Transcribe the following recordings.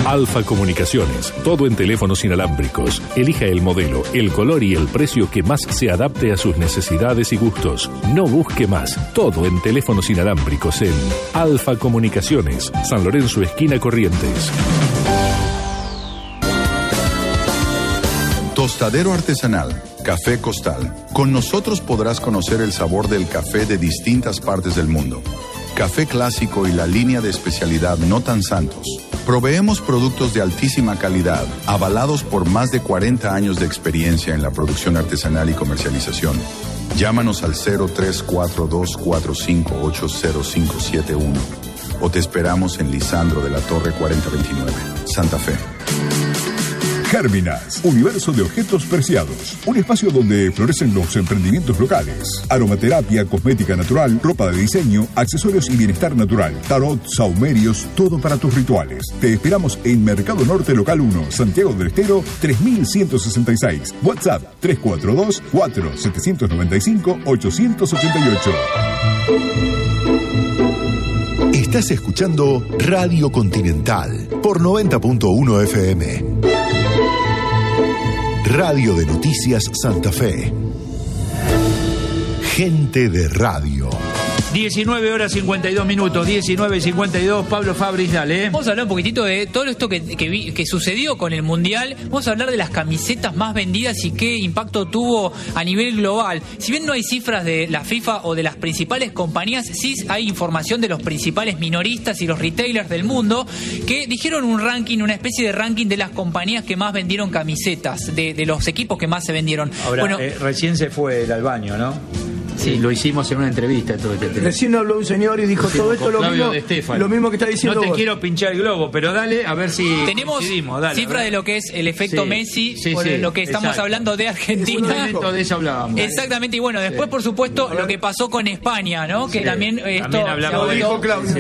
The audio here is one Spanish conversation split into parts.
Alfa Comunicaciones, todo en teléfonos inalámbricos. Elija el modelo, el color y el precio que más se adapte a sus necesidades y gustos. No busque más, todo en teléfonos inalámbricos en Alfa Comunicaciones, San Lorenzo, esquina Corrientes. Tostadero artesanal, Café Costal. Con nosotros podrás conocer el sabor del café de distintas partes del mundo. Café clásico y la línea de especialidad No Tan Santos. Proveemos productos de altísima calidad, avalados por más de 40 años de experiencia en la producción artesanal y comercialización. Llámanos al 034245800571 o te esperamos en Lisandro de la Torre 4029, Santa Fe. Gérminas, universo de objetos preciados. Un espacio donde florecen los emprendimientos locales. Aromaterapia, cosmética natural, ropa de diseño, accesorios y bienestar natural. Tarot, saumerios, todo para tus rituales. Te esperamos en Mercado Norte Local 1, Santiago del Estero, 3166. WhatsApp 342-4795-888. Estás escuchando Radio Continental por 90.1 FM. Radio de Noticias Santa Fe. Gente de radio. 19 horas 52 minutos, 19:52. Pablo Fabris, dale. Vamos a hablar un poquitito de todo esto que sucedió con el Mundial. Vamos a hablar de las camisetas más vendidas y qué impacto tuvo a nivel global. Si bien no hay cifras de la FIFA o de las principales compañías, sí hay información de los principales minoristas y los retailers del mundo que dijeron un ranking, una especie de ranking de las compañías que más vendieron camisetas, de los equipos que más se vendieron. Ahora, bueno, recién se fue el al baño, ¿no? Sí, lo hicimos en una entrevista todo este tema. Recién habló un señor y dijo todo esto lo mismo que está diciendo. No te vos. Quiero pinchar el globo, pero dale, a ver si tenemos cifras de lo que es el efecto Messi, lo que estamos hablando de Argentina. De eso hablábamos. Exactamente, y bueno, después por supuesto lo que pasó con España, ¿no? Que también esto hablamos de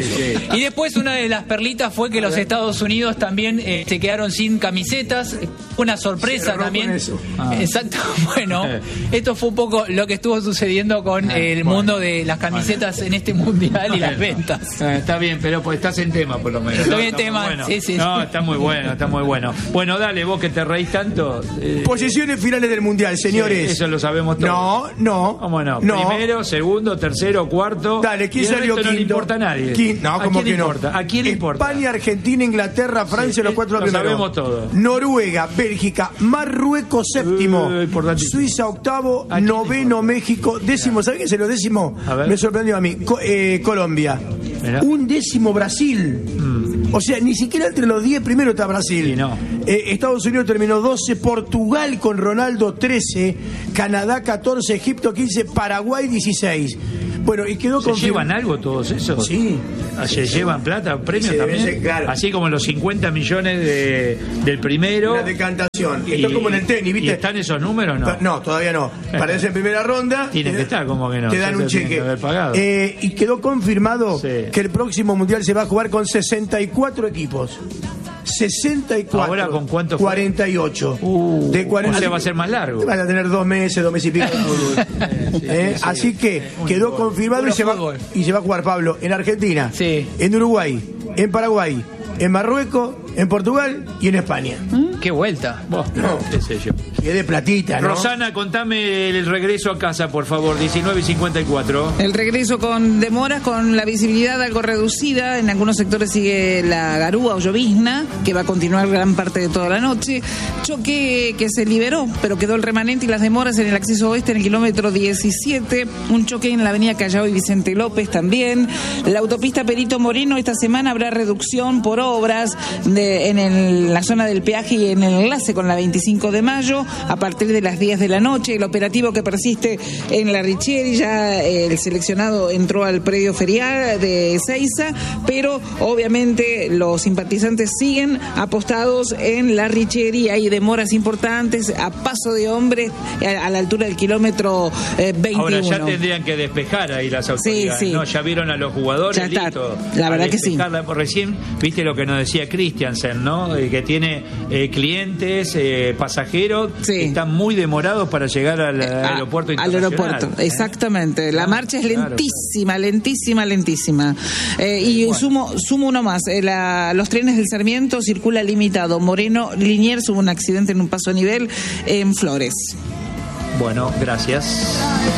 Y después una de las perlitas fue que los Estados Unidos también se quedaron sin camisetas. Una sorpresa también. Exacto, bueno, esto fue un poco lo que estuvo sucediendo con el mundo de las camisetas en este mundial y las ventas. Está bien, pero pues estás en tema por lo menos. Estoy en tema, bueno. sí. No, está muy bueno, está muy bueno. Bueno, dale, vos que te reís tanto. Posiciones finales del mundial, señores. Sí, eso lo sabemos todos. No. ¿Cómo no? Primero, segundo, tercero, cuarto. Dale, ¿quién salió quinto? No le importa a nadie. No, ¿cómo que no? ¿A quién le importa? España, Argentina, Inglaterra, Francia, los cuatro primeros. Lo sabemos todo. Noruega, Bélgica, Marruecos séptimo, Suiza octavo, noveno México, décimo, ¿sabés qué es lo décimo? Me sorprendió a mí. Colombia. Mirá. Un décimo Brasil. O sea, ni siquiera entre los 10 primeros está Brasil. Sí, no. Estados Unidos terminó 12, Portugal con Ronaldo 13, Canadá 14, Egipto 15, Paraguay 16. Bueno, y quedó ¿Se llevan algo todos esos? Sí. ¿Se llevan plata, premios también? Claro. Así como los 50 millones del primero. La decantación. Esto es como en el tenis, ¿viste? ¿Y están esos números no? No, todavía no. Parece en primera ronda. Tienen que estar, como que no. Te dan un cheque. Y quedó confirmado que el próximo mundial se va a jugar con 64 equipos. 64. ¿Ahora con cuántos? 48. De 40. O sea, va a ser más largo. Van a tener 2 meses y pico de fútbol. Así que quedó confirmado y se va a jugar, Pablo, en Argentina, en Uruguay, en Paraguay, en Marruecos, en Portugal y en España. ¡Qué vuelta! ¿Qué sé yo? Que de platita, ¿no? Rosana, contame el regreso a casa, por favor, 19:54. El regreso con demoras, con la visibilidad algo reducida. En algunos sectores sigue la garúa o llovizna, que va a continuar gran parte de toda la noche. Choque que se liberó, pero quedó el remanente y las demoras en el acceso oeste en el kilómetro 17. Un choque en la avenida Callao y Vicente López también. La autopista Perito Moreno, esta semana habrá reducción por obras en la zona del peaje y en el enlace con la 25 de mayo a partir de las 10 de la noche. El operativo que persiste en la Richieri, ya el seleccionado entró al predio ferial de Ezeiza, pero obviamente los simpatizantes siguen apostados en la Richieri. Hay demoras importantes a paso de hombre a la altura del kilómetro 21. Ahora ya tendrían que despejar ahí las autoridades, sí. ¿no? Ya vieron a los jugadores. Ya está. Listo, la verdad que sí. Recién viste lo que nos decía Christiansen, ¿no? Que tiene clientes, pasajeros están muy demorados para llegar al aeropuerto internacional. Al aeropuerto, exactamente. La marcha es lentísima, lentísima. Y sumo uno más. Los trenes del Sarmiento circula limitado. Moreno, Liniers, hubo un accidente en un paso a nivel en Flores. Bueno, gracias.